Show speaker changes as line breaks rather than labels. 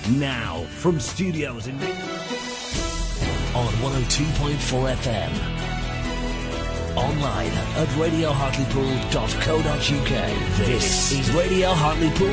Now, from studios in...
On 102.4 FM. Online at radiohartlepool.co.uk. This is Radio Hartlepool.